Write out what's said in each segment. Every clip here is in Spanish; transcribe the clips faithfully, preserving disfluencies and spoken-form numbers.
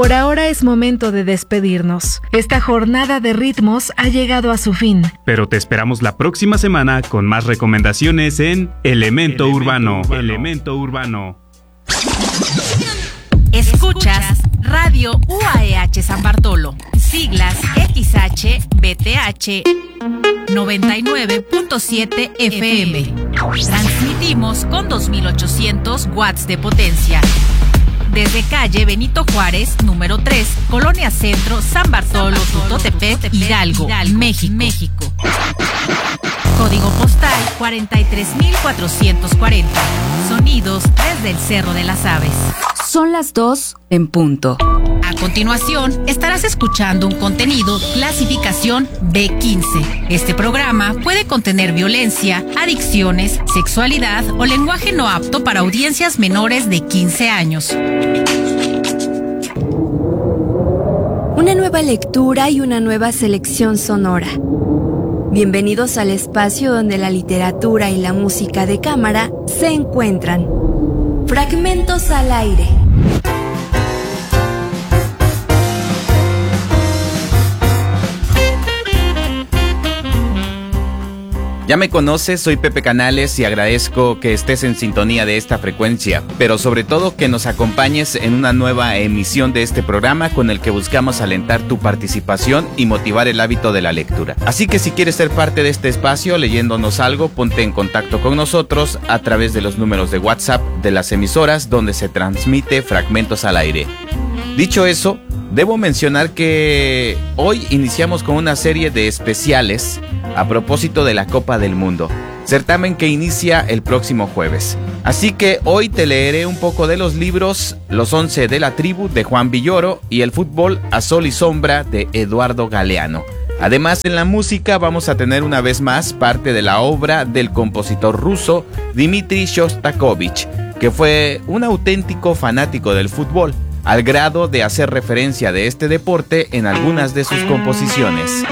Por ahora es momento de despedirnos. Esta jornada de ritmos ha llegado a su fin. Pero te esperamos la próxima semana con más recomendaciones en Elemento, Elemento Urbano. Urbano. Elemento Urbano. Escuchas Radio U A E H San Bartolo, siglas X H B T H noventa y nueve punto siete F M. Transmitimos con dos mil ochocientos watts de potencia. Desde calle Benito Juárez, número tres, Colonia Centro, San Bartolo, Tutotepec, Hidalgo, México. México. Código postal cuarenta y tres mil cuatrocientos cuarenta. Sonidos desde el Cerro de las Aves. Son las dos en punto. A continuación, estarás escuchando un contenido clasificación B quince. Este programa puede contener violencia, adicciones, sexualidad o lenguaje no apto para audiencias menores de quince años. Una nueva lectura y una nueva selección sonora. Bienvenidos al espacio donde la literatura y la música de cámara se encuentran. Fragmentos al aire. Ya me conoces, soy Pepe Canales y agradezco que estés en sintonía de esta frecuencia, pero sobre todo que nos acompañes en una nueva emisión de este programa con el que buscamos alentar tu participación y motivar el hábito de la lectura. Así que si quieres ser parte de este espacio leyéndonos algo, ponte en contacto con nosotros a través de los números de WhatsApp de las emisoras donde se transmite Fragmentos al Aire. Dicho eso, debo mencionar que hoy iniciamos con una serie de especiales a propósito de la Copa del Mundo, certamen que inicia el próximo jueves. Así que hoy te leeré un poco de los libros Los once de la tribu de Juan Villoro y El fútbol a sol y sombra de Eduardo Galeano. Además, en la música vamos a tener una vez más parte de la obra del compositor ruso Dmitri Shostakovich, que fue un auténtico fanático del fútbol, al grado de hacer referencia de este deporte en algunas de sus composiciones.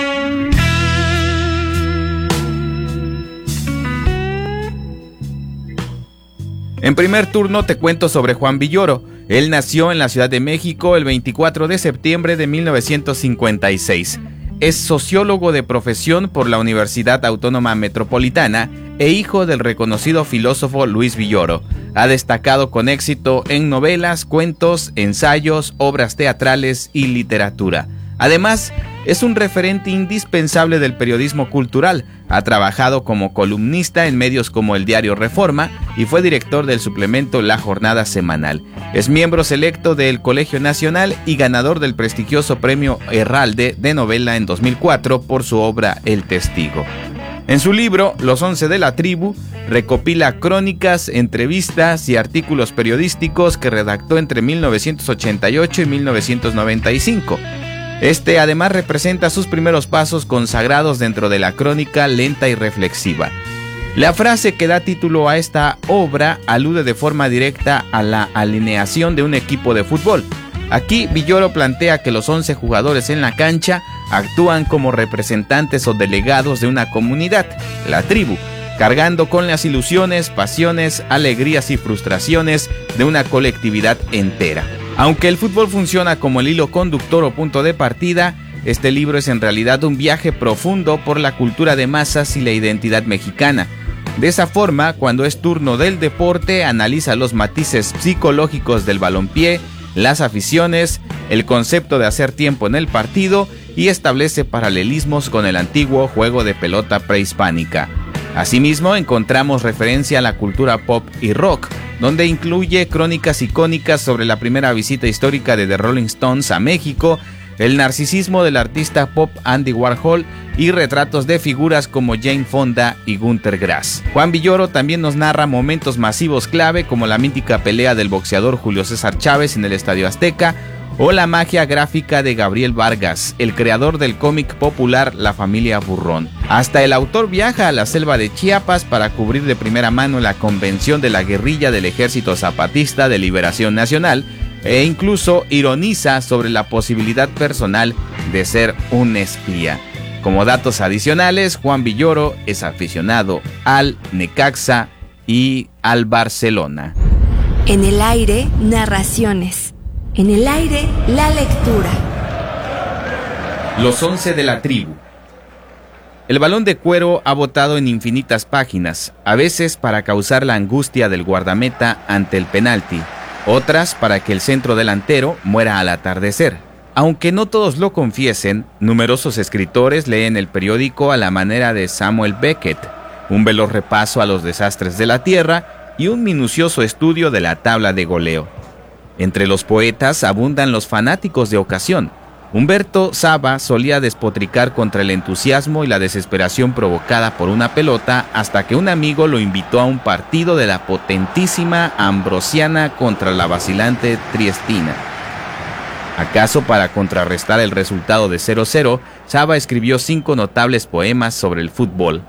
En primer turno te cuento sobre Juan Villoro. Él nació en la Ciudad de México el veinticuatro de septiembre de mil novecientos cincuenta y seis. Es sociólogo de profesión por la Universidad Autónoma Metropolitana e hijo del reconocido filósofo Luis Villoro. Ha destacado con éxito en novelas, cuentos, ensayos, obras teatrales y literatura. Además, es un referente indispensable del periodismo cultural. Ha trabajado como columnista en medios como el diario Reforma y fue director del suplemento La Jornada Semanal. Es miembro selecto del Colegio Nacional y ganador del prestigioso premio Herralde de novela en dos mil cuatro por su obra El Testigo. En su libro, Los once de la tribu, recopila crónicas, entrevistas y artículos periodísticos que redactó entre mil novecientos ochenta y ocho y mil novecientos noventa y cinco. Este además representa sus primeros pasos consagrados dentro de la crónica lenta y reflexiva. La frase que da título a esta obra alude de forma directa a la alineación de un equipo de fútbol. Aquí Villoro plantea que los once jugadores en la cancha actúan como representantes o delegados de una comunidad, la tribu, cargando con las ilusiones, pasiones, alegrías y frustraciones de una colectividad entera. Aunque el fútbol funciona como el hilo conductor o punto de partida, este libro es en realidad un viaje profundo por la cultura de masas y la identidad mexicana. De esa forma, cuando es turno del deporte, analiza los matices psicológicos del balompié, las aficiones, el concepto de hacer tiempo en el partido y establece paralelismos con el antiguo juego de pelota prehispánica. Asimismo, encontramos referencia a la cultura pop y rock, donde incluye crónicas icónicas sobre la primera visita histórica de The Rolling Stones a México, el narcisismo del artista pop Andy Warhol y retratos de figuras como Jane Fonda y Günter Grass. Juan Villoro también nos narra momentos masivos clave como la mítica pelea del boxeador Julio César Chávez en el Estadio Azteca o la magia gráfica de Gabriel Vargas, el creador del cómic popular La Familia Burrón. Hasta el autor viaja a la selva de Chiapas para cubrir de primera mano la convención de la guerrilla del Ejército Zapatista de Liberación Nacional e incluso ironiza sobre la posibilidad personal de ser un espía. Como datos adicionales, Juan Villoro es aficionado al Necaxa y al Barcelona. En el aire, narraciones. En el aire, la lectura. Los once de la tribu. El balón de cuero ha botado en infinitas páginas, a veces para causar la angustia del guardameta ante el penalti, otras para que el centro delantero muera al atardecer. Aunque no todos lo confiesen, numerosos escritores leen el periódico a la manera de Samuel Beckett, un veloz repaso a los desastres de la tierra y un minucioso estudio de la tabla de goleo. Entre los poetas abundan los fanáticos de ocasión. Humberto Saba solía despotricar contra el entusiasmo y la desesperación provocada por una pelota hasta que un amigo lo invitó a un partido de la potentísima Ambrosiana contra la vacilante Triestina. ¿Acaso para contrarrestar el resultado de cero cero, Saba escribió cinco notables poemas sobre el fútbol?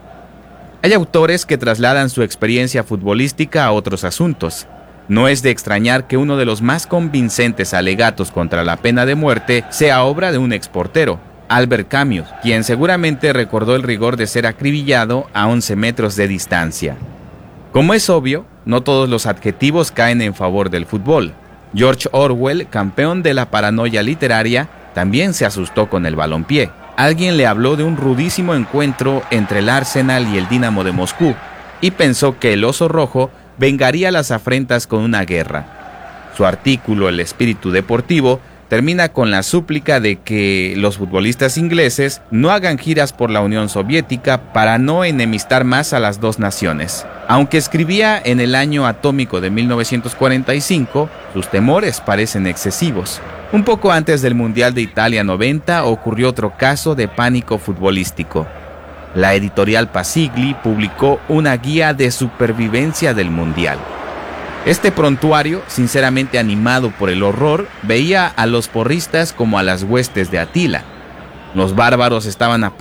Hay autores que trasladan su experiencia futbolística a otros asuntos. No es de extrañar que uno de los más convincentes alegatos contra la pena de muerte sea obra de un exportero, Albert Camus, quien seguramente recordó el rigor de ser acribillado a once metros de distancia. Como es obvio, no todos los adjetivos caen en favor del fútbol. George Orwell, campeón de la paranoia literaria, también se asustó con el balompié. Alguien le habló de un rudísimo encuentro entre el Arsenal y el Dinamo de Moscú y pensó que el oso rojo vengaría las afrentas con una guerra. Su artículo El espíritu deportivo termina con la súplica de que los futbolistas ingleses no hagan giras por la Unión Soviética para no enemistar más a las dos naciones. Aunque escribía en el año atómico de mil novecientos cuarenta y cinco, sus temores parecen excesivos. Un poco antes del Mundial de Italia noventa ocurrió otro caso de pánico futbolístico. La editorial Pasigli publicó una guía de supervivencia del Mundial. Este prontuario, sinceramente animado por el horror, veía a los porristas como a las huestes de Atila. Los bárbaros estaban a